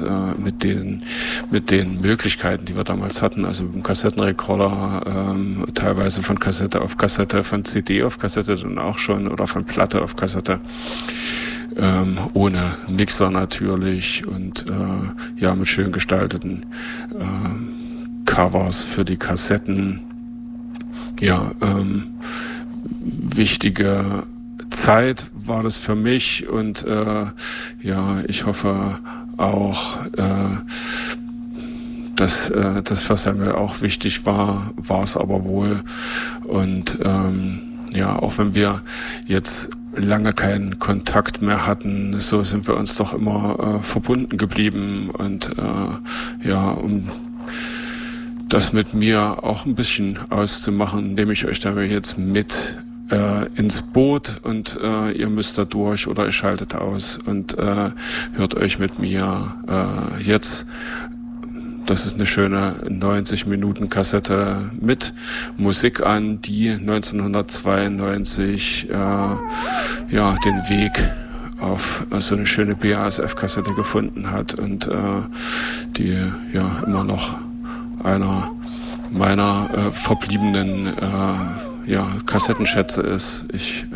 mit den Möglichkeiten, die wir damals hatten, also mit dem Kassettenrekorder, teilweise von Kassette auf Kassette, von CD auf Kassette dann auch schon oder von Platte auf Kassette, ohne Mixer natürlich und mit schön gestalteten Covers für die Kassetten. Wichtige Zeit war das für mich und ich hoffe auch, dass das für Samuel auch wichtig war es aber wohl. Und auch wenn wir jetzt lange keinen Kontakt mehr hatten, so sind wir uns doch immer verbunden geblieben und um das mit mir auch ein bisschen auszumachen, nehme ich euch da jetzt mit ins Boot und ihr müsst da durch oder ihr schaltet aus und hört euch mit mir jetzt, das ist eine schöne 90-Minuten-Kassette mit Musik an, die 1992 den Weg auf so eine schöne BASF-Kassette gefunden hat und die immer noch einer meiner verbliebenen Kassettenschätze ist. Ich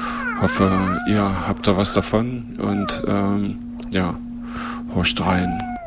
hoffe, ihr habt da was davon und horcht rein.